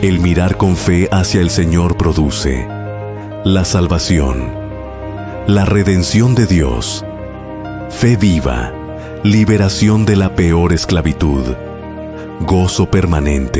El mirar con fe hacia el Señor produce la salvación, la redención de Dios, fe viva, liberación de la peor esclavitud, gozo permanente,